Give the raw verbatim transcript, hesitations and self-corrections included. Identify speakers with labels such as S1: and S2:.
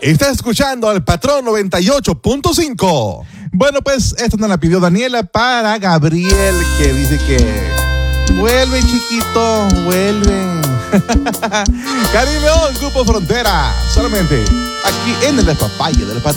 S1: Estás escuchando al Patrón noventa y ocho punto cinco.
S2: Bueno, pues esta nos la pidió Daniela para Gabriel, que dice que vuelve, chiquito, vuelve.
S1: Caribeón, Grupo Frontera, solamente aquí en el despapalle del Patrón.